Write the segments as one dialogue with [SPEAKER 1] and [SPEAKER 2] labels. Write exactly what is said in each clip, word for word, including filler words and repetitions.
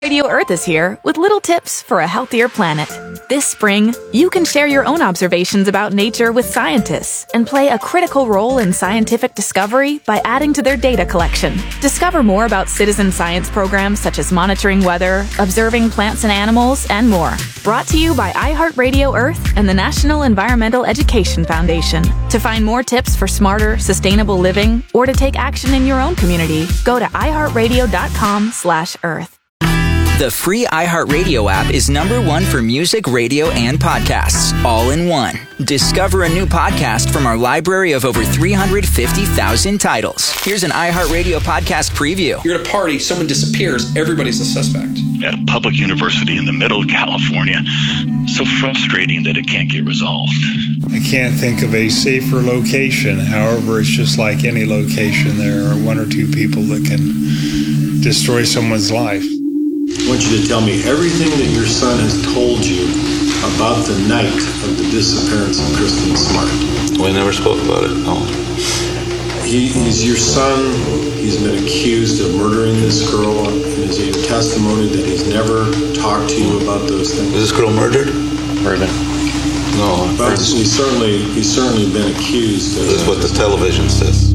[SPEAKER 1] Radio Earth is here with little tips for a healthier planet. This spring, you can share your own observations about nature with scientists and play a critical role in scientific discovery by adding to their data collection. Discover more about citizen science programs such as monitoring weather, observing plants and animals, and more. Brought to you by iHeartRadio Earth and the National Environmental Education Foundation. To find more tips for smarter, sustainable living or to take action in your own community, go to iHeartRadio.com slash Earth.
[SPEAKER 2] The free iHeartRadio app is number one for music, radio, and podcasts, all in one. Discover a new podcast from our library of over three hundred fifty thousand titles. Here's an iHeartRadio podcast preview.
[SPEAKER 3] You're at a party, someone disappears, everybody's a suspect.
[SPEAKER 4] At a public university in the middle of California, so frustrating that it can't get resolved.
[SPEAKER 5] I can't think of a safer location. However, it's just like any location. There are one or two people that can destroy someone's life.
[SPEAKER 6] I want you to tell me everything that your son has told you about the night of the disappearance of Kristen Smart.
[SPEAKER 7] We never spoke about it, no.
[SPEAKER 6] He, he's your son. He's been accused of murdering this girl. And is it your testimony that he's never talked to you about those things?
[SPEAKER 7] Was this girl murdered?
[SPEAKER 6] Murdered.
[SPEAKER 7] No.
[SPEAKER 6] But he's certainly, he's certainly been accused of...
[SPEAKER 7] This is what the television says.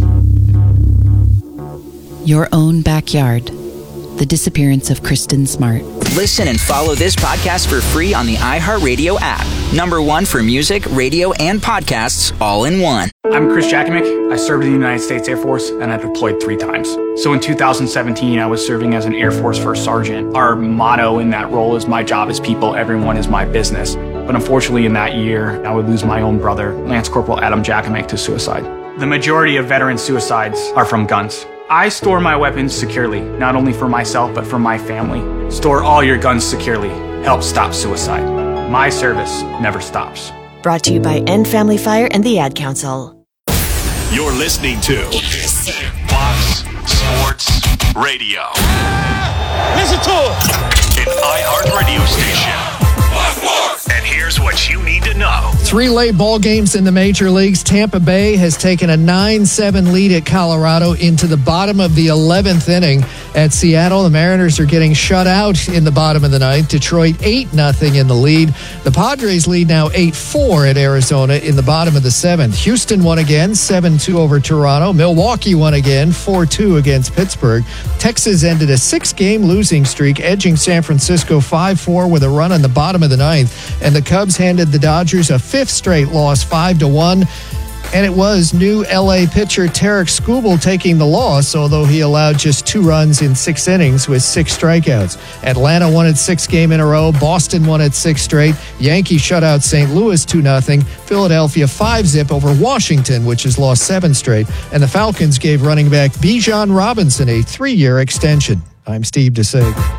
[SPEAKER 8] Your own backyard. The disappearance of Kristen Smart.
[SPEAKER 2] Listen and follow this podcast for free on the iHeartRadio app. Number one for music, radio, and podcasts, all in one.
[SPEAKER 9] I'm Chris Jakimick. I served in the United States Air Force, and I deployed three times. So in two thousand seventeen, I was serving as an Air Force First Sergeant. Our motto in that role is, my job is people, everyone is my business. But unfortunately, in that year, I would lose my own brother, Lance Corporal Adam Jakimick, to suicide. The majority of veteran suicides are from guns. I store my weapons securely, not only for myself, but for my family. Store all your guns securely. Help stop suicide. My service never stops.
[SPEAKER 10] Brought to you by End Family Fire and the Ad Council.
[SPEAKER 11] You're listening to Fox Sports Radio.
[SPEAKER 12] Listen to it.
[SPEAKER 11] An iHeart radio station. And here's what you need to know.
[SPEAKER 13] Three late ball games in the major leagues. Tampa Bay has taken a nine seven lead at Colorado into the bottom of the eleventh inning. At Seattle, the Mariners are getting shut out in the bottom of the ninth. Detroit eight nothing in the lead. The Padres lead now eight four at Arizona in the bottom of the seventh. Houston won again, seven two over Toronto. Milwaukee won again, four two against Pittsburgh. Texas ended a six-game losing streak, edging San Francisco five four with a run on the bottom of the ninth. And the Cubs handed the Dodgers a fifth straight loss, five to one. And it was new L A pitcher Tarek Skubal taking the loss, although he allowed just two runs in six innings with six strikeouts. Atlanta won its sixth game in a row. Boston won its sixth straight. Yankees shut out Saint Louis two nothing. Philadelphia five zip over Washington, which has lost seven straight. And the Falcons gave running back Bijan Robinson a three-year extension. I'm Steve DeSague.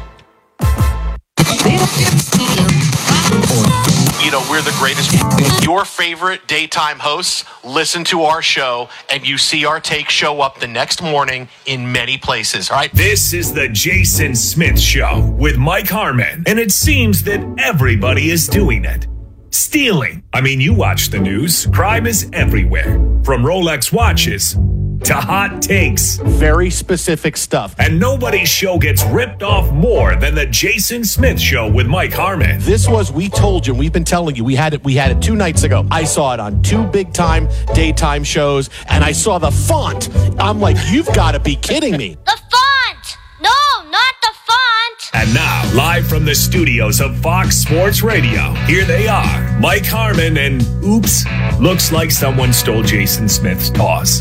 [SPEAKER 11] You know, we're the greatest. Your favorite daytime hosts listen to our show, and you see our take show up the next morning in many places, all right?
[SPEAKER 14] This is the Jason Smith Show with Mike Harmon, and it seems that everybody is doing it. Stealing. I mean, you watch the news. Crime is everywhere. From Rolex watches to hot takes.
[SPEAKER 15] Very specific stuff.
[SPEAKER 14] And nobody's show gets ripped off more than the Jason Smith Show with Mike Harmon.
[SPEAKER 15] This was, we told you, we've been telling you, we had it we had it two nights ago. I saw it on two big-time daytime shows, and I saw the font. I'm like, you've got to be kidding me.
[SPEAKER 16] The font! No, not the font!
[SPEAKER 14] And now, live from the studios of Fox Sports Radio, here they are, Mike Harmon and, oops, looks like someone stole Jason Smith's toss.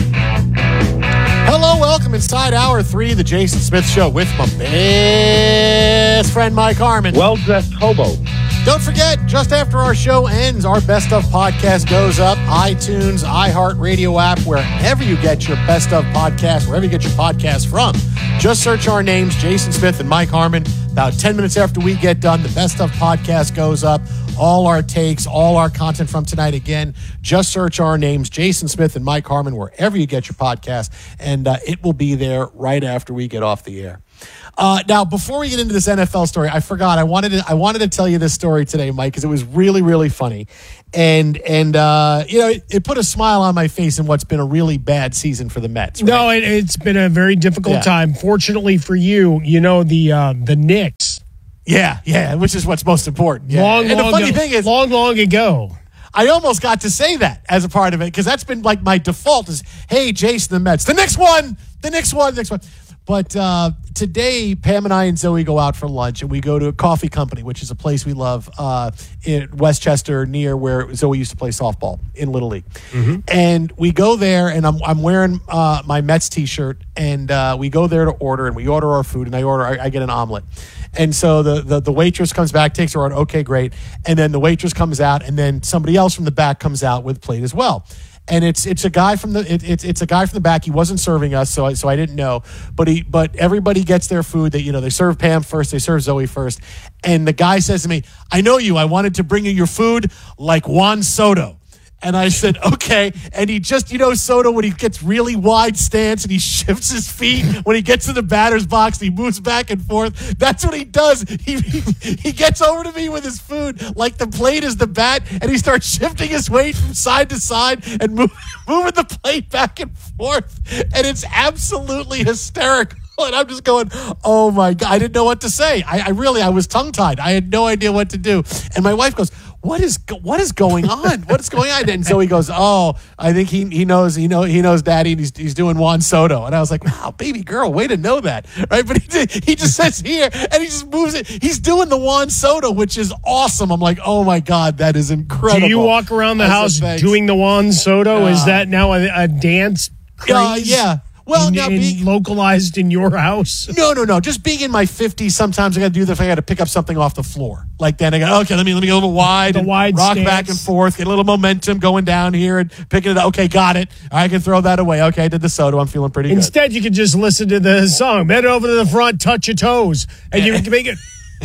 [SPEAKER 15] Hello, welcome inside hour three of the Jason Smith Show with my best friend Mike Harmon.
[SPEAKER 17] Well-dressed hobo.
[SPEAKER 15] Don't forget, just after our show ends, our Best Of podcast goes up. iTunes, iHeartRadio app, wherever you get your Best Of podcast, wherever you get your podcast from. Just search our names, Jason Smith and Mike Harmon. About ten minutes after we get done, the Best Of podcast goes up. All our takes, all our content from tonight. Again, just search our names, Jason Smith and Mike Harmon, wherever you get your podcast, and uh, it will be there right after we get off the air. Uh, now, before we get into this N F L story, I forgot. I wanted to, I wanted to tell you this story today, Mike, because it was really, really funny. And, and uh, you know, it, it put a smile on my face in what's been a really bad season for the Mets. Right?
[SPEAKER 17] No, it, it's been a very difficult
[SPEAKER 15] Yeah.
[SPEAKER 17] time. Fortunately for you, you know, the uh, the Knicks.
[SPEAKER 15] Yeah, yeah, which is what's most important. Yeah.
[SPEAKER 17] Long,
[SPEAKER 15] and
[SPEAKER 17] long
[SPEAKER 15] the funny
[SPEAKER 17] ago,
[SPEAKER 15] thing is,
[SPEAKER 17] long, long ago.
[SPEAKER 15] I almost got to say that as a part of it because that's been like my default is, hey, Jason, the Mets, the next one, the next one, the next one. But uh, today, Pam and I and Zoe go out for lunch, and we go to a coffee company, which is a place we love uh, in Westchester, near where Zoe used to play softball in Little League. Mm-hmm. And we go there, and I'm I'm wearing uh, my Mets T-shirt, and uh, we go there to order, and we order our food, and I order, I, I get an omelet. And so the, the the waitress comes back, takes her order, okay, great. And then the waitress comes out, and then somebody else from the back comes out with a plate as well. And it's it's a guy from the it, it's it's a guy from the back. He wasn't serving us, so I, so I didn't know. But he but everybody gets their food. They you know they serve Pam first, they serve Zoe first. And the guy says to me, "I know you. I wanted to bring you your food like Juan Soto." And I said, okay. And he just, you know, Soto, when he gets really wide stance and he shifts his feet, when he gets to the batter's box, he moves back and forth. That's what he does. He, he he gets over to me with his food like the plate is the bat, and he starts shifting his weight from side to side and move, moving the plate back and forth. And it's absolutely hysterical. And I'm just going, oh, my God. I didn't know what to say. I, I really, I was tongue-tied. I had no idea what to do. And my wife goes, what is what is going on? What is going on? And Zoe goes, oh, I think he he knows he know he knows Daddy, and he's he's doing Juan Soto. And I was like, wow, baby girl, way to know that, right? But he did, he just says here, and he just moves it. He's doing the Juan Soto, which is awesome. I'm like, oh my God, that is incredible.
[SPEAKER 17] Do you walk around the
[SPEAKER 15] I
[SPEAKER 17] house
[SPEAKER 15] said,
[SPEAKER 17] doing the Juan Soto?
[SPEAKER 15] Uh,
[SPEAKER 17] is that now a, a dance craze?
[SPEAKER 15] Uh, yeah. Well,
[SPEAKER 17] in,
[SPEAKER 15] now
[SPEAKER 17] in
[SPEAKER 15] being,
[SPEAKER 17] localized in your house?
[SPEAKER 15] No, no, no. Just being in my fifties, sometimes I got to do this. I got to pick up something off the floor. Like then I go, okay, let me let me get a little wide,
[SPEAKER 17] the
[SPEAKER 15] and
[SPEAKER 17] wide
[SPEAKER 15] rock
[SPEAKER 17] stance.
[SPEAKER 15] back and forth, get a little momentum going down here and picking it up. Okay, got it. I can throw that away. Okay, I did the Soto. I'm feeling pretty good.
[SPEAKER 17] Instead, you could just listen to the song. Bend over to the front, touch your toes, and you can make it.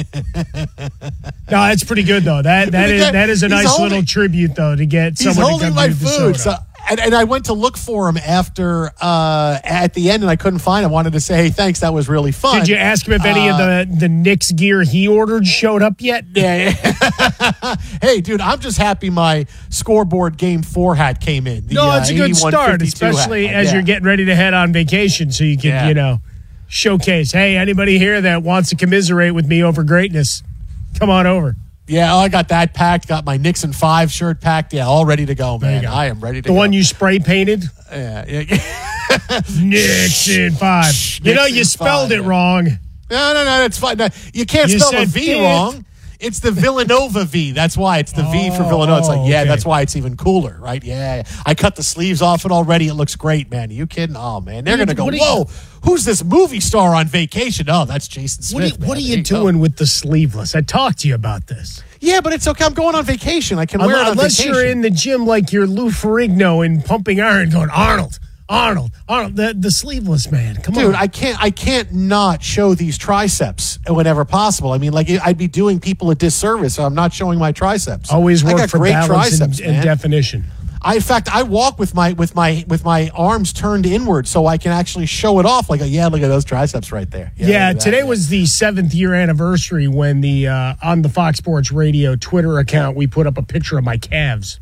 [SPEAKER 17] No, that's pretty good though. That that is that is a nice
[SPEAKER 15] holding,
[SPEAKER 17] little tribute though to get
[SPEAKER 15] he's
[SPEAKER 17] someone
[SPEAKER 15] holding
[SPEAKER 17] to come
[SPEAKER 15] my
[SPEAKER 17] do the
[SPEAKER 15] food.
[SPEAKER 17] Soto.
[SPEAKER 15] So, and, and I went to look for him after uh, at the end, and I couldn't find him. I wanted to say, hey, thanks. That was really fun.
[SPEAKER 17] Did you ask him if any uh, of the the Knicks gear he ordered showed up yet?
[SPEAKER 15] Yeah. yeah. Hey, dude, I'm just happy my scoreboard game four hat came in. The,
[SPEAKER 17] no, it's a
[SPEAKER 15] uh,
[SPEAKER 17] good start, especially
[SPEAKER 15] hat.
[SPEAKER 17] as
[SPEAKER 15] yeah.
[SPEAKER 17] you're getting ready to head on vacation, so you can
[SPEAKER 15] Yeah.
[SPEAKER 17] you know showcase. Hey, anybody here that wants to commiserate with me over greatness, come on over.
[SPEAKER 15] Yeah, oh, I got that packed. Got my Nixon five shirt packed. Yeah, all ready to go, man. Go. I am ready to
[SPEAKER 17] the
[SPEAKER 15] go.
[SPEAKER 17] The one you spray painted?
[SPEAKER 15] Yeah. yeah.
[SPEAKER 17] Nixon five.
[SPEAKER 15] Shh,
[SPEAKER 17] you know,
[SPEAKER 15] Nixon
[SPEAKER 17] you spelled
[SPEAKER 15] five,
[SPEAKER 17] it
[SPEAKER 15] yeah.
[SPEAKER 17] wrong.
[SPEAKER 15] No, no, no, that's fine. No, you can't
[SPEAKER 17] You
[SPEAKER 15] spell
[SPEAKER 17] said
[SPEAKER 15] the V
[SPEAKER 17] it.
[SPEAKER 15] wrong. It's the Villanova V. That's why it's the
[SPEAKER 17] oh,
[SPEAKER 15] V for Villanova. It's like, yeah,
[SPEAKER 17] okay.
[SPEAKER 15] that's why it's even cooler, right? Yeah. I cut the sleeves off it already. It looks great, man. Are you kidding? Oh, man. They're going to go,
[SPEAKER 17] what
[SPEAKER 15] whoa, who's this movie star on vacation? Oh, that's Jason Smith.
[SPEAKER 17] What are you,
[SPEAKER 15] man.
[SPEAKER 17] what are you,
[SPEAKER 15] you
[SPEAKER 17] doing
[SPEAKER 15] go.
[SPEAKER 17] with the sleeveless? I talked to you about this.
[SPEAKER 15] Yeah, but it's okay. I'm going on vacation. I can wear it on
[SPEAKER 17] Unless
[SPEAKER 15] vacation.
[SPEAKER 17] you're in the gym like you're Lou Ferrigno and pumping iron going, Arnold, Arnold, Arnold, the, the sleeveless man. Come
[SPEAKER 15] Dude,
[SPEAKER 17] on.
[SPEAKER 15] I can't I can't not show these triceps whenever possible. I mean, like I'd be doing people a disservice if I'm not showing my triceps.
[SPEAKER 17] Always
[SPEAKER 15] I
[SPEAKER 17] work
[SPEAKER 15] got
[SPEAKER 17] for
[SPEAKER 15] great
[SPEAKER 17] balance
[SPEAKER 15] triceps,
[SPEAKER 17] and, and
[SPEAKER 15] man.
[SPEAKER 17] definition.
[SPEAKER 15] I, in fact, I walk with my with my with my arms turned inward so I can actually show it off. Like, a, yeah, look at those triceps right there.
[SPEAKER 17] Yeah,
[SPEAKER 15] yeah that,
[SPEAKER 17] today
[SPEAKER 15] yeah.
[SPEAKER 17] was the seventh year anniversary when the uh, on the Fox Sports Radio Twitter account we put up a picture of my calves.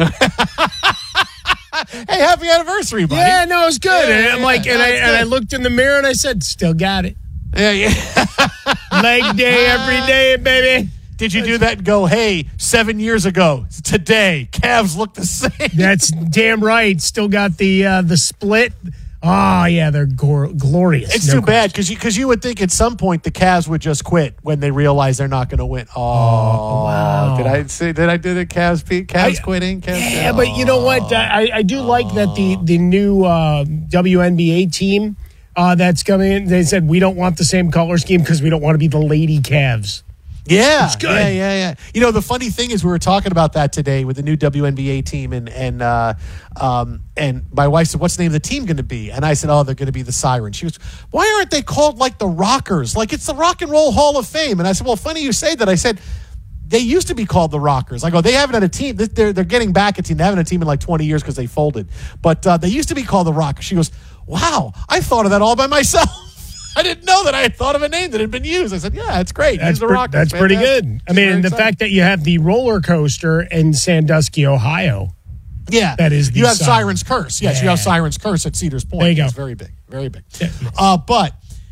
[SPEAKER 15] Hey, happy anniversary, buddy.
[SPEAKER 17] Yeah, no, it was good.
[SPEAKER 15] Yeah,
[SPEAKER 17] and I'm
[SPEAKER 15] yeah,
[SPEAKER 17] like, and I
[SPEAKER 15] that's
[SPEAKER 17] and I
[SPEAKER 15] good.
[SPEAKER 17] looked in the mirror and I said, still got it.
[SPEAKER 15] Yeah, yeah.
[SPEAKER 17] Leg day every day, baby.
[SPEAKER 15] Did you do that and go, hey, seven years ago, today, calves look the same?
[SPEAKER 17] That's damn right. Still got the uh, the split. Oh, yeah, they're gor- glorious.
[SPEAKER 15] It's
[SPEAKER 17] no
[SPEAKER 15] too
[SPEAKER 17] question.
[SPEAKER 15] bad because you, cause you would think at some point the Cavs would just quit when they realize they're not going to win. Oh,
[SPEAKER 17] Oh, wow.
[SPEAKER 15] Did I say, did I do the Cavs, Cavs
[SPEAKER 17] I-
[SPEAKER 15] quitting? Cavs
[SPEAKER 17] Yeah, but you know what? I, I do like that the, the new uh, W N B A team uh, that's coming in, they said we don't want the same color scheme because we don't want to be the lady Cavs.
[SPEAKER 15] Yeah,
[SPEAKER 17] It's good.
[SPEAKER 15] yeah, yeah, yeah. You know, the funny thing is, we were talking about that today with the new W N B A team, and and uh, um, and my wife said, "What's the name of the team going to be?" And I said, "Oh, they're going to be the Sirens." She goes, "Why aren't they called like the Rockers? Like it's the Rock and Roll Hall of Fame?" And I said, "Well, funny you say that." I said, "They used to be called the Rockers." I go, "They haven't had a team. They're they're getting back a team. They haven't had a team in like twenty years because they folded. But uh, they used to be called the Rockers." She goes, "Wow, I thought of that all by myself." I didn't know that I had thought of a name that had been used. I said, yeah, it's great.
[SPEAKER 17] That's,
[SPEAKER 15] Use the
[SPEAKER 17] pre-
[SPEAKER 15] Rockets.
[SPEAKER 17] that's pretty good. I mean, and the
[SPEAKER 15] exciting.
[SPEAKER 17] fact that you have the roller coaster in Sandusky, Ohio.
[SPEAKER 15] Yeah.
[SPEAKER 17] That is the
[SPEAKER 15] You have
[SPEAKER 17] siren.
[SPEAKER 15] Siren's Curse. Yes,
[SPEAKER 17] Yeah.
[SPEAKER 15] you have Siren's Curse at Cedars Point.
[SPEAKER 17] There you go.
[SPEAKER 15] It's very big. Very big. Uh, but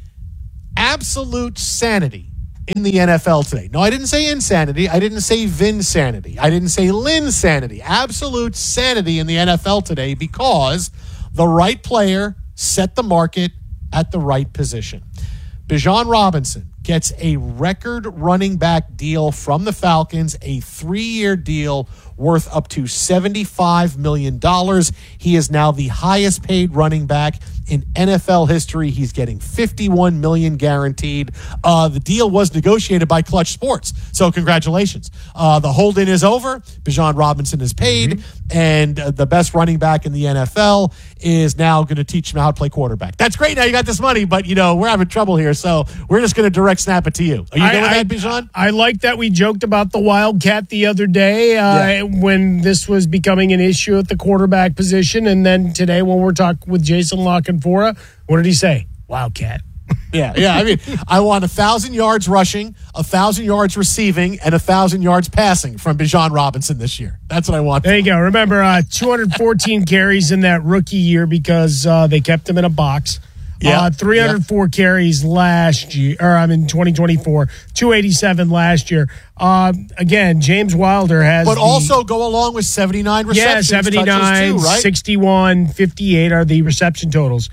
[SPEAKER 15] absolute sanity in the N F L today. No, I didn't say insanity. I didn't say Vinsanity. I didn't say Linsanity. Absolute sanity in the N F L today because the right player set the market at the right position. Bijan Robinson gets a record running back deal from the Falcons, a three-year deal worth up to seventy-five million dollars. He is now the highest paid running back in N F L history. He's getting fifty-one million dollars guaranteed. Uh, the deal was negotiated by Clutch Sports, so congratulations. Uh, the hold-in is over. Bijan Robinson is paid, mm-hmm. and uh, the best running back in the N F L is now going to teach him how to play quarterback. That's great. Now you got this money, but, you know, we're having trouble here, so we're just going to direct snap it to you. Are you doing that, Bijan?
[SPEAKER 17] I like that we joked about the Wildcat the other day uh, yeah. when this was becoming an issue at the quarterback position, and then today when we're talking with Jason La Canfora, what did he say? Wildcat.
[SPEAKER 15] Yeah, yeah. I mean, I want a thousand yards rushing, a thousand yards receiving, and a thousand yards passing from Bijan Robinson this year. That's what I want.
[SPEAKER 17] There you go. Remember, uh, two hundred fourteen carries in that rookie year because uh, they kept him in a box. Yeah, uh, three hundred four yeah. carries last year, or I mean twenty twenty-four, two eighty-seven last year. Uh, again, James Wilder has,
[SPEAKER 15] but
[SPEAKER 17] the,
[SPEAKER 15] also go along with seventy-nine receptions.
[SPEAKER 17] Yeah, seventy-nine,
[SPEAKER 15] too, right?
[SPEAKER 17] sixty-one, fifty-eight are the reception totals.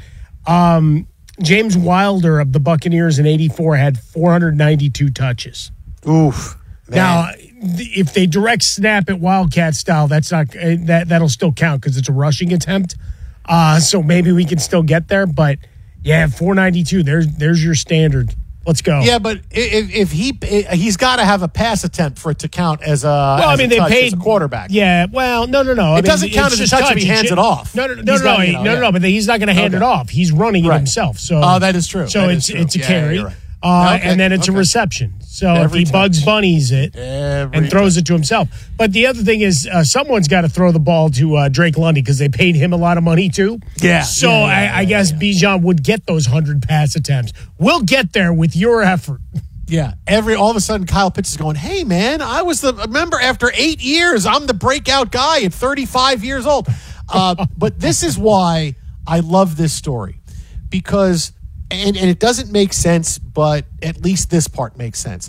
[SPEAKER 17] Um, James Wilder of the Buccaneers in eighty-four had four hundred ninety-two touches.
[SPEAKER 15] Oof. Man.
[SPEAKER 17] Now, if they direct snap it Wildcat style, that's not that that'll still count because it's a rushing attempt. Uh, so maybe we can still get there, but. Yeah, four ninety-two. There's there's your standard. Let's go.
[SPEAKER 15] Yeah, but if, if he he's got to have a pass attempt for it to count as a
[SPEAKER 17] well,
[SPEAKER 15] as
[SPEAKER 17] I mean
[SPEAKER 15] a
[SPEAKER 17] they
[SPEAKER 15] touch,
[SPEAKER 17] paid
[SPEAKER 15] as a quarterback.
[SPEAKER 17] Yeah, well, no, no, no.
[SPEAKER 15] It
[SPEAKER 17] I mean,
[SPEAKER 15] doesn't count as a touch, touch if he hands it off.
[SPEAKER 17] No, no, no, no,
[SPEAKER 15] not,
[SPEAKER 17] no,
[SPEAKER 15] you know,
[SPEAKER 17] no,
[SPEAKER 15] yeah.
[SPEAKER 17] no, But he's not going to hand
[SPEAKER 15] okay.
[SPEAKER 17] it off. He's running
[SPEAKER 15] right.
[SPEAKER 17] it himself. So,
[SPEAKER 15] oh, that is true.
[SPEAKER 17] So
[SPEAKER 15] that
[SPEAKER 17] it's
[SPEAKER 15] is true.
[SPEAKER 17] it's a
[SPEAKER 15] yeah,
[SPEAKER 17] carry,
[SPEAKER 15] yeah, right.
[SPEAKER 17] uh,
[SPEAKER 15] okay.
[SPEAKER 17] and then it's
[SPEAKER 15] okay.
[SPEAKER 17] a reception. So
[SPEAKER 15] Every
[SPEAKER 17] if he
[SPEAKER 15] touch.
[SPEAKER 17] Bugs Bunnies it
[SPEAKER 15] Every
[SPEAKER 17] and throws
[SPEAKER 15] touch.
[SPEAKER 17] it to himself. But the other thing is, uh, someone's got to throw the ball to uh, Drake Lundy because they paid him a lot of money too.
[SPEAKER 15] Yeah.
[SPEAKER 17] So
[SPEAKER 15] yeah, yeah,
[SPEAKER 17] I,
[SPEAKER 15] yeah,
[SPEAKER 17] I guess
[SPEAKER 15] yeah.
[SPEAKER 17] Bijan would get those hundred pass attempts. We'll get there with your effort.
[SPEAKER 15] Yeah, every all of a sudden Kyle Pitts is going, hey, man, I was the, remember after eight years, I'm the breakout guy at thirty-five years old. Uh, but this is why I love this story because, and, and it doesn't make sense, but at least this part makes sense.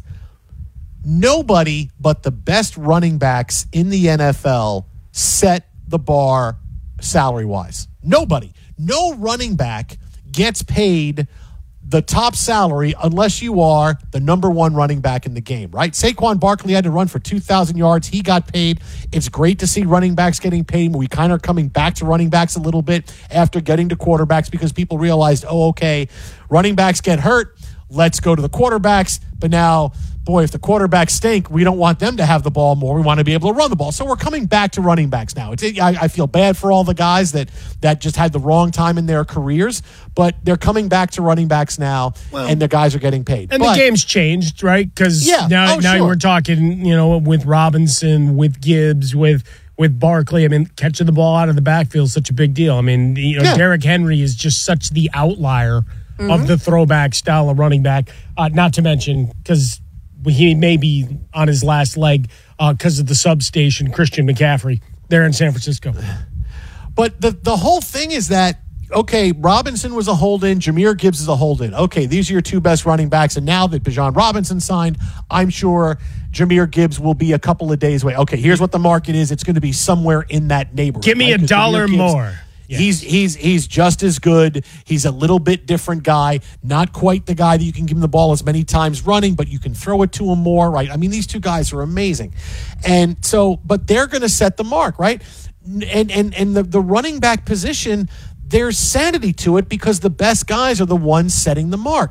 [SPEAKER 15] Nobody but the best running backs in the N F L set the bar salary-wise. Nobody. No running back gets paid the top salary unless you are the number one running back in the game, right? Saquon Barkley had to run for two thousand yards. He got paid. It's great to see running backs getting paid. We kind of are coming back to running backs a little bit after getting to quarterbacks because people realized, oh, okay, running backs get hurt. Let's go to the quarterbacks. But now, boy, if the quarterbacks stink, we don't want them to have the ball more. We want to be able to run the ball. So we're coming back to running backs now. It's, I, I feel bad for all the guys that, that just had the wrong time in their careers, but they're coming back to running backs now, well, and the guys are getting paid.
[SPEAKER 17] And
[SPEAKER 15] but,
[SPEAKER 17] the game's changed, right? Because
[SPEAKER 15] yeah,
[SPEAKER 17] now,
[SPEAKER 15] oh,
[SPEAKER 17] now
[SPEAKER 15] sure.
[SPEAKER 17] we're talking, you know, with Robinson, with Gibbs, with with Barkley. I mean, catching the ball out of the backfield is such a big deal. I mean, you know, yeah. Derrick Henry is just such the outlier mm-hmm. of the throwback style of running back. Uh, not to mention, because he may be on his last leg because uh, of the substation, Christian McCaffrey, there in San Francisco.
[SPEAKER 15] But the, the whole thing is that, okay, Robinson was a hold-in, Jahmyr Gibbs is a hold-in. Okay, these are your two best running backs, and now that Bijan Robinson signed, I'm sure Jahmyr Gibbs will be a couple of days away. Okay, here's what the market is. It's going to be somewhere in that neighborhood.
[SPEAKER 17] Give me
[SPEAKER 15] right?
[SPEAKER 17] a dollar
[SPEAKER 15] Gibbs,
[SPEAKER 17] more.
[SPEAKER 15] Yeah. He's he's he's just as good. He's a little bit different guy. Not quite the guy that you can give him the ball as many times running, but you can throw it to him more, right? I mean, these two guys are amazing. And so, but they're going to set the mark, right? And and and the, the running back position, there's sanity to it because the best guys are the ones setting the mark.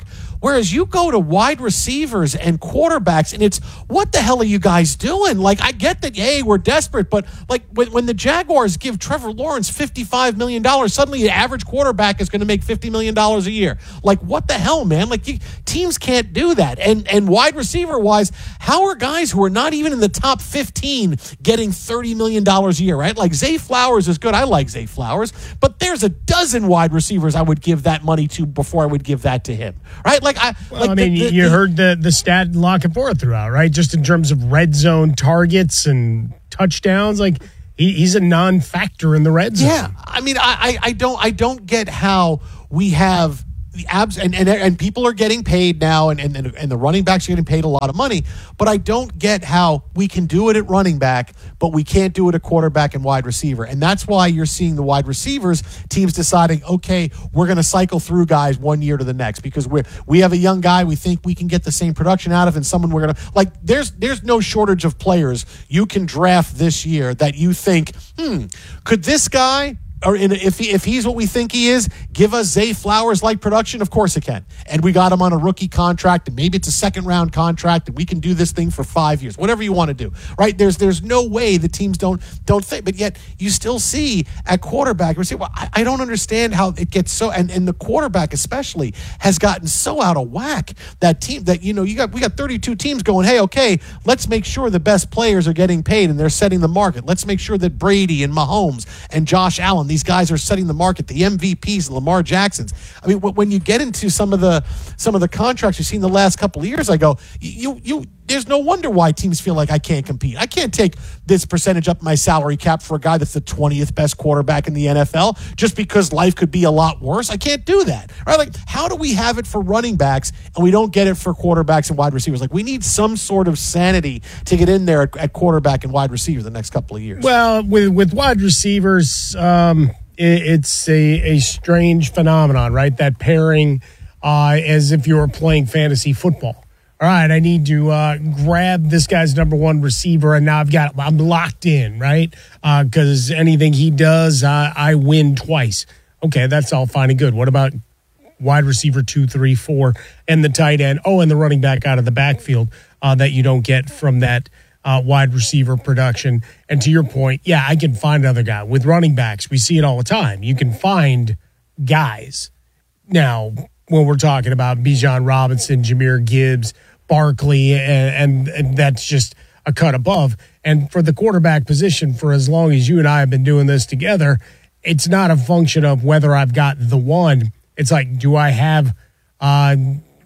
[SPEAKER 15] Whereas you go to wide receivers and quarterbacks, and it's, what the hell are you guys doing? Like, I get that, hey, we're desperate, but like when, when the Jaguars give Trevor Lawrence fifty-five million dollars, suddenly the average quarterback is going to make fifty million dollars a year. Like, what the hell, man? Like, you, teams can't do that. And and wide receiver wise, how are guys who are not even in the top fifteen getting thirty million dollars a year, right? Like, Zay Flowers is good. I like Zay Flowers, but there's a dozen wide receivers I would give that money to before I would give that to him, right? Like, I,
[SPEAKER 17] well,
[SPEAKER 15] like
[SPEAKER 17] I mean,
[SPEAKER 15] the, the,
[SPEAKER 17] you
[SPEAKER 15] the,
[SPEAKER 17] heard the the stat Lock and Forth throughout, right? Just in terms of red zone targets and touchdowns, like he, he's a non-factor in the red zone.
[SPEAKER 15] Yeah, I mean, I, I, I don't I don't get how we have the abs and, and and people are getting paid now, and, and and the running backs are getting paid a lot of money, but I don't get how we can do it at running back, but we can't do it at quarterback and wide receiver. And that's why you're seeing the wide receivers teams deciding, okay, we're going to cycle through guys one year to the next because we we have a young guy we think we can get the same production out of, and someone we're going to like. There's there's no shortage of players you can draft this year that you think, hmm, could this guy, or in, if he, if he's what we think he is, give us Zay Flowers-like production? Of course it can. And we got him on a rookie contract, and maybe it's a second-round contract, and we can do this thing for five years, whatever you want to do, right? There's there's no way the teams don't don't think, but yet you still see at quarterback, we say, well, I, I don't understand how it gets so, and, and the quarterback especially has gotten so out of whack, that team, that, you know, you got we got thirty-two teams going, hey, okay, let's make sure the best players are getting paid and they're setting the market. Let's make sure that Brady and Mahomes and Josh Allen, these guys are setting the market, the M V Ps, Lamar Jacksons. I mean, when you get into some of the some of the contracts you've seen the last couple of years, I go, you you. There's no wonder why teams feel like I can't compete. I can't take this percentage up my salary cap for a guy that's the twentieth best quarterback in the N F L just because life could be a lot worse. I can't do that, right? Like, how do we have it for running backs and we don't get it for quarterbacks and wide receivers? Like, we need some sort of sanity to get in there at, at quarterback and wide receiver the next couple of years.
[SPEAKER 17] Well, with with wide receivers, um, it, it's a, a strange phenomenon, right? That pairing uh, as if you were playing fantasy football. All right, I need to uh, grab this guy's number one receiver, and now I've got I'm locked in, right? Because uh, anything he does, uh, I win twice. Okay, that's all fine and good. What about wide receiver two, three, four, and the tight end? Oh, and the running back out of the backfield uh, that you don't get from that uh, wide receiver production. And to your point, yeah, I can find another guy. With running backs, we see it all the time. You can find guys. Now, when we're talking about Bijan Robinson, Jahmyr Gibbs, Barkley, and, and, and that's just a cut above. And for the quarterback position, for as long as you and I have been doing this together, it's not a function of whether I've got the one. It's like, do I have uh,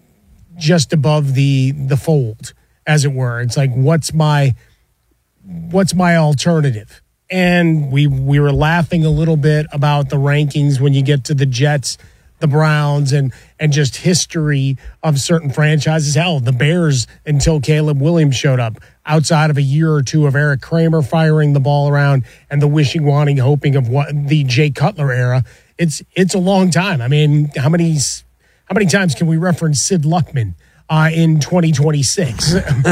[SPEAKER 17] just above the the fold, as it were? It's like, what's my what's my alternative? And we we were laughing a little bit about the rankings when you get to the Jets, the Browns, and and just history of certain franchises. Hell, the Bears, until Caleb Williams showed up, outside of a year or two of Eric Kramer firing the ball around and the wishing, wanting, hoping of what the Jay Cutler era, it's it's a long time. I mean, how many how many times can we reference Sid Luckman uh, in twenty twenty-six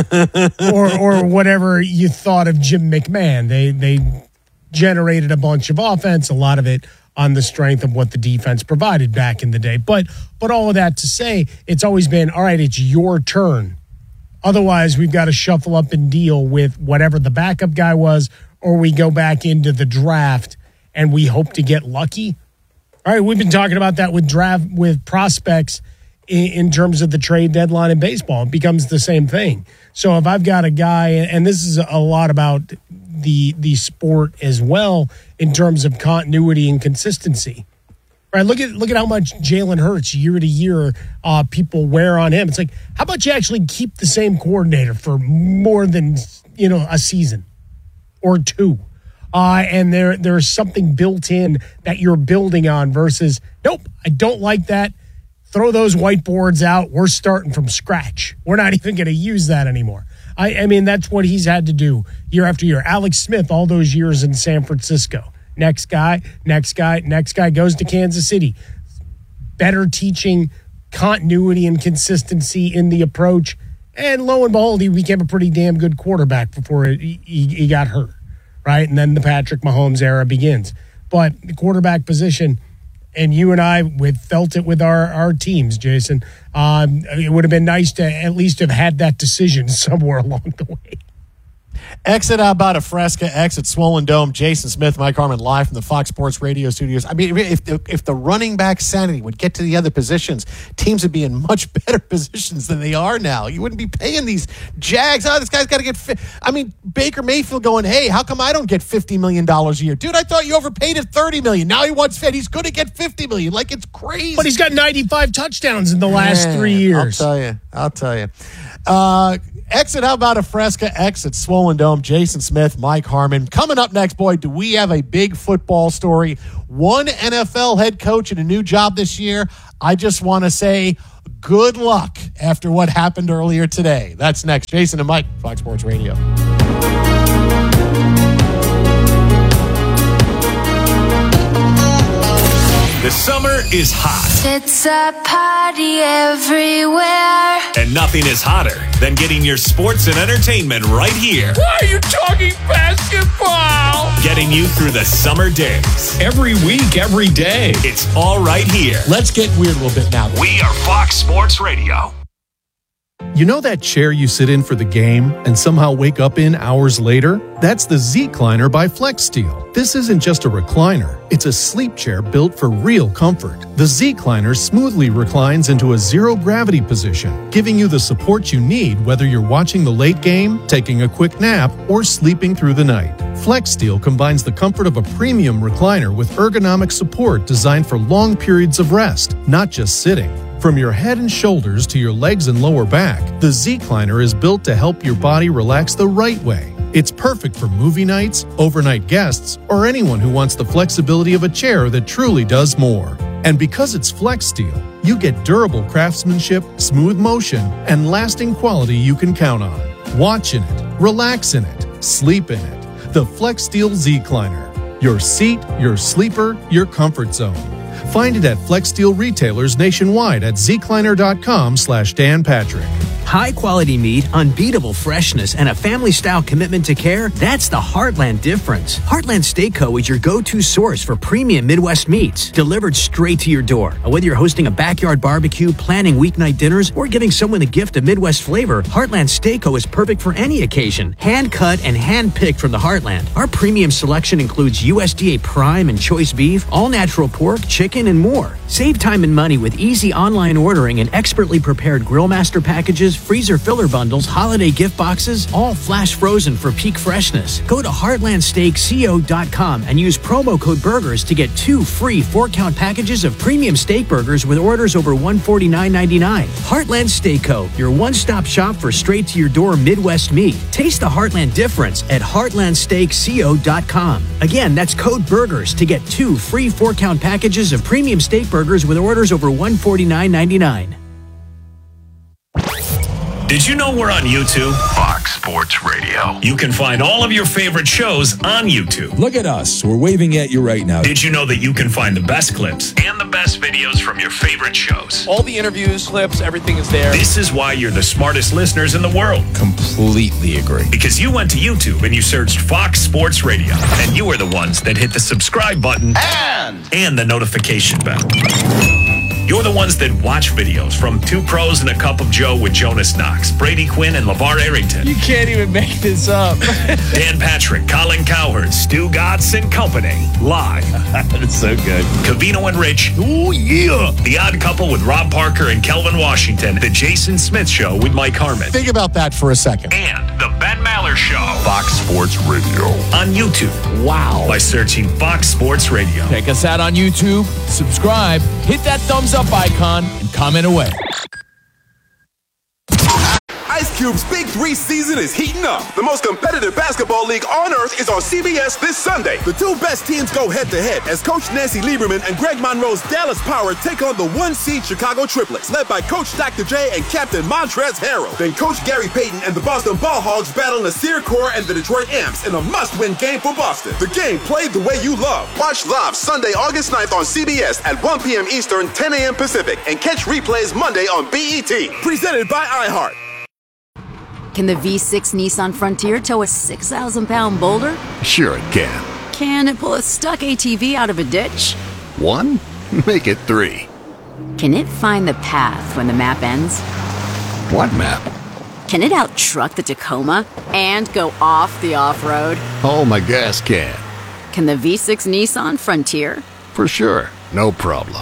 [SPEAKER 17] or or whatever you thought of Jim McMahon? They they generated a bunch of offense, a lot of it on the strength of what the defense provided back in the day. But but all of that to say, it's always been, all right, it's your turn. Otherwise, we've got to shuffle up and deal with whatever the backup guy was, or we go back into the draft and we hope to get lucky. All right, we've been talking about that with draft, with prospects in, in terms of the trade deadline in baseball. It becomes the same thing. So if I've got a guy, and this is a lot about the the sport as well in terms of continuity and consistency. Right? Look at look at how much Jalen Hurts year to year uh, people wear on him. It's like, how about you actually keep the same coordinator for more than, you know, a season or two? Uh, and there there's something built in that you're building on versus, nope, I don't like that. Throw those whiteboards out. We're starting from scratch. We're not even going to use that anymore. I, I mean, that's what he's had to do year after year. Alex Smith, all those years in San Francisco. Next guy, next guy, next guy goes to Kansas City. Better teaching, continuity and consistency in the approach. And lo and behold, he became a pretty damn good quarterback before he, he, he got hurt, right? And then the Patrick Mahomes era begins. But the quarterback position, and you and I with felt it with our, our teams, Jason. Um, it would have been nice to at least have had that decision somewhere along the way.
[SPEAKER 15] Exit out about a Fresca, exit Swollen Dome. Jason Smith, Mike Harmon, live from the Fox Sports Radio studios. I mean, if the, if the running back sanity would get to the other positions, teams would be in much better positions than they are now. You wouldn't be paying these Jags. Oh, this guy's got to get fit. I mean, Baker Mayfield going, hey, how come I don't get fifty million dollars a year? Dude, I thought you overpaid at thirty million dollars. Now he wants fit. He's going to get fifty million dollars. Like, it's crazy.
[SPEAKER 17] But he's got ninety-five touchdowns in the last
[SPEAKER 15] Man,
[SPEAKER 17] three years.
[SPEAKER 15] I'll tell you. I'll tell you. Uh, exit, how about a Fresca? Exit Swollen Dome. Jason Smith, Mike Harmon. Coming up next, boy, do we have a big football story. One N F L head coach in a new job this year. I just want to say good luck after what happened earlier today. That's next. Jason and Mike, Fox Sports Radio.
[SPEAKER 14] The summer is hot.
[SPEAKER 16] It's a party everywhere.
[SPEAKER 14] And nothing is hotter than getting your sports and entertainment right here.
[SPEAKER 12] Why are you talking basketball?
[SPEAKER 14] Getting you through the summer days.
[SPEAKER 12] Every week, every day.
[SPEAKER 14] It's all right here.
[SPEAKER 15] Let's get weird a little bit now.
[SPEAKER 14] We are Fox Sports Radio.
[SPEAKER 18] You know that chair you sit in for the game and somehow wake up in hours later? That's the Z-Cliner by FlexSteel. This isn't just a recliner. It's a sleep chair built for real comfort. The Z-Cliner smoothly reclines into a zero-gravity position, giving you the support you need whether you're watching the late game, taking a quick nap, or sleeping through the night. FlexSteel combines the comfort of a premium recliner with ergonomic support designed for long periods of rest, not just sitting. From your head and shoulders to your legs and lower back, the Z-Cliner is built to help your body relax the right way. It's perfect for movie nights, overnight guests, or anyone who wants the flexibility of a chair that truly does more. And because it's FlexSteel, you get durable craftsmanship, smooth motion, and lasting quality you can count on. Watch in it, relax in it, sleep in it. The FlexSteel Z-Cliner. Your seat, your sleeper, your comfort zone. Find it at FlexSteel retailers nationwide at zcliner.com slash Dan Patrick.
[SPEAKER 19] High quality meat, unbeatable freshness, and a family style commitment to care. That's the Heartland difference. Heartland Steak Co. is your go-to source for premium Midwest meats, delivered straight to your door. Whether you're hosting a backyard barbecue, planning weeknight dinners, or giving someone a gift of Midwest flavor, Heartland Steak Co. is perfect for any occasion. Hand cut and hand picked from the Heartland. Our premium selection includes U S D A prime and choice beef, all natural pork, chicken, and more. Save time and money with easy online ordering and expertly prepared Grillmaster packages, freezer filler bundles, holiday gift boxes, all flash frozen for peak freshness. Go to heartland steak co dot com and use promo code BURGERS to get two free four-count packages of premium steak burgers with orders over one hundred forty-nine ninety-nine. Heartland Steak Co., your one-stop shop for straight-to-your-door Midwest meat. Taste the Heartland difference at heartland steak co dot com. Again, that's code BURGERS to get two free four-count packages of premium steak burgers with orders over one hundred forty-nine ninety-nine.
[SPEAKER 14] Did you know we're on YouTube? Fox Sports Radio. You can find all of your favorite shows on YouTube.
[SPEAKER 20] Look at us. We're waving at you right now.
[SPEAKER 14] Did you know that you can find the best clips and the best videos from your favorite shows?
[SPEAKER 21] All the interviews, clips, everything is there.
[SPEAKER 14] This is why you're the smartest listeners in the world.
[SPEAKER 20] Completely agree.
[SPEAKER 14] Because you went to YouTube and you searched Fox Sports Radio. And you were the ones that hit the subscribe button
[SPEAKER 21] and,
[SPEAKER 14] and the notification bell. You're the ones that watch videos from Two Pros and a Cup of Joe with Jonas Knox, Brady Quinn, and LeVar Arrington.
[SPEAKER 21] You can't even make this up.
[SPEAKER 14] Dan Patrick, Colin Cowherd, Stu Gatz and Company. Live.
[SPEAKER 20] That's so good.
[SPEAKER 14] Covino and Rich.
[SPEAKER 20] Oh, yeah.
[SPEAKER 14] The Odd Couple with Rob Parker and Kelvin Washington. The Jason Smith Show with Mike Harmon.
[SPEAKER 15] Think about that for a second.
[SPEAKER 14] And The Ben Maller Show. Fox Sports Radio. On YouTube.
[SPEAKER 21] Wow.
[SPEAKER 14] By searching Fox Sports Radio.
[SPEAKER 20] Check us out on YouTube. Subscribe. Hit that thumbs up icon and comment away.
[SPEAKER 22] Ice Cube's Big Three season is heating up. The most competitive basketball league on earth is on C B S this Sunday. The two best teams go head-to-head as Coach Nancy Lieberman and Greg Monroe's Dallas Power take on the one-seed Chicago Triplets, led by Coach Doctor J and Captain Montrezl Harrell. Then Coach Gary Payton and the Boston Ball Hogs battle Nasir Kaur and the Detroit Amps in a must-win game for Boston. The game played the way you love. Watch live Sunday, August ninth on C B S at one p.m. Eastern, ten a.m. Pacific, and catch replays Monday on B E T. Presented by iHeart.
[SPEAKER 23] Can the V six Nissan Frontier tow a six thousand pound boulder?
[SPEAKER 24] Sure it can.
[SPEAKER 23] Can it pull a stuck A T V out of a ditch?
[SPEAKER 24] One?
[SPEAKER 1] Make it three.
[SPEAKER 23] Can it find the path when the map ends?
[SPEAKER 1] What map?
[SPEAKER 23] Can it out-truck the Tacoma and go off the off-road?
[SPEAKER 1] Oh, my gas can.
[SPEAKER 23] Can the V six Nissan Frontier?
[SPEAKER 1] For sure. No problem.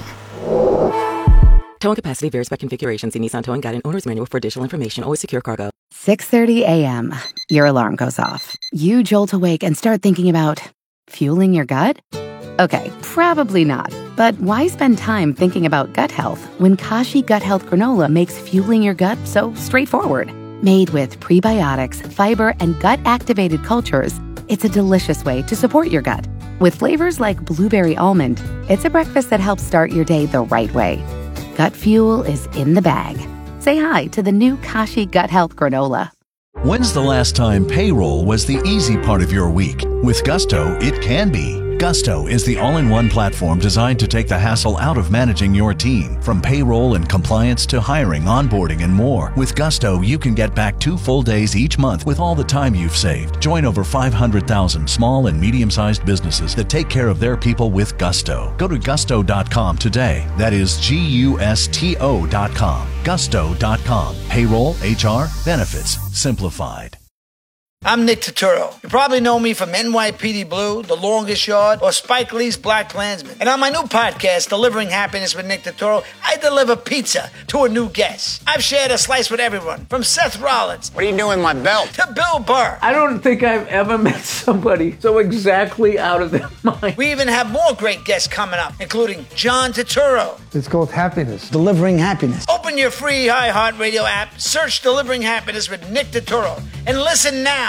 [SPEAKER 3] Towing capacity varies by configuration. See Nissan Towing Guide and Owner's Manual for additional information. Always secure cargo.
[SPEAKER 4] six thirty a.m. Your alarm goes off. You jolt awake and start thinking about fueling your gut? Okay, probably not. But why spend time thinking about gut health when Kashi Gut Health Granola makes fueling your gut so straightforward? Made with prebiotics, fiber, and gut-activated cultures, it's a delicious way to support your gut. With flavors like blueberry almond, it's a breakfast that helps start your day the right way. Gut fuel is in the bag. Say hi to the new Kashi Gut Health Granola.
[SPEAKER 24] When's the last time payroll was the easy part of your week? With Gusto, it can be. Gusto is the all-in-one platform designed to take the hassle out of managing your team. From payroll and compliance to hiring, onboarding, and more. With Gusto, you can get back two full days each month with all the time you've saved. Join over five hundred thousand small and medium-sized businesses that take care of their people with Gusto. Go to gusto dot com today. That is G U S T O dot com. gusto dot com. Payroll, H R, benefits, simplified.
[SPEAKER 25] I'm Nick Turturro. You probably know me from N Y P D Blue, The Longest Yard, or Spike Lee's Black Klansman. And on my new podcast, Delivering Happiness with Nick Turturro, I deliver pizza to a new guest. I've shared a slice with everyone, from Seth Rollins.
[SPEAKER 26] What are you doing with my belt?
[SPEAKER 25] To Bill Burr.
[SPEAKER 27] I don't think I've ever met somebody so exactly out of their mind.
[SPEAKER 25] We even have more great guests coming up, including John Turturro.
[SPEAKER 28] It's called Happiness. Delivering Happiness.
[SPEAKER 25] Open your free iHeartRadio app, search Delivering Happiness with Nick Turturro, and listen now.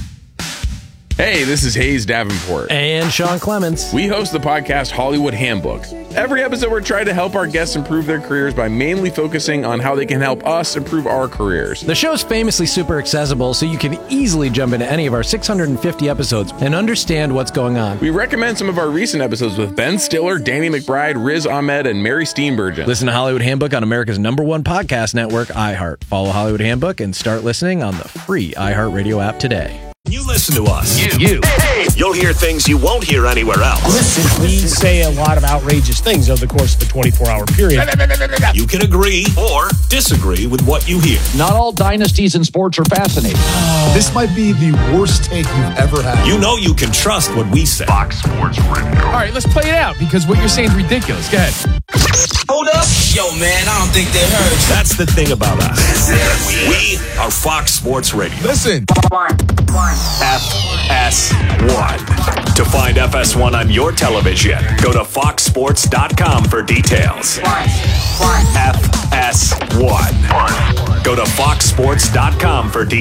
[SPEAKER 29] Hey, this is Hayes Davenport.
[SPEAKER 30] And Sean Clements.
[SPEAKER 29] We host the podcast Hollywood Handbook. Every episode, we're trying to help our guests improve their careers by mainly focusing on how they can help us improve our careers.
[SPEAKER 30] The show's famously super accessible, so you can easily jump into any of our six hundred fifty episodes and understand what's going on.
[SPEAKER 29] We recommend some of our recent episodes with Ben Stiller, Danny McBride, Riz Ahmed, and Mary Steenburgen.
[SPEAKER 30] Listen to Hollywood Handbook on America's number one podcast network, iHeart. Follow Hollywood Handbook and start listening on the free iHeartRadio app today.
[SPEAKER 14] You listen to us.
[SPEAKER 30] You. You.
[SPEAKER 14] Hey. You'll hear things you won't hear anywhere else.
[SPEAKER 17] Listen, we say a lot of outrageous things over the course of a twenty-four hour period.
[SPEAKER 14] You can agree or disagree with what you hear.
[SPEAKER 31] Not all dynasties in sports are fascinating.
[SPEAKER 32] Oh. This might be the worst take you've ever had.
[SPEAKER 14] You know you can trust what we say. Fox Sports Radio.
[SPEAKER 12] All right, let's play it out because what you're saying is ridiculous. Go ahead.
[SPEAKER 33] Hold up. Yo, man, I don't think they heard.
[SPEAKER 14] That's the thing about us. We are Fox Sports Radio.
[SPEAKER 32] Listen.
[SPEAKER 14] F S one. To find F S one on your television, go to fox sports dot com for details. F S one. Go to fox sports dot com for details.